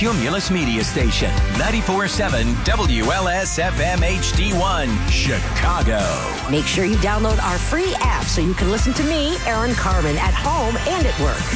Cumulus Media Station. 94.7 WLS-FM HD1, Chicago. Make sure you download our free app so you can listen to me, Aaron Carmen, at home and at work.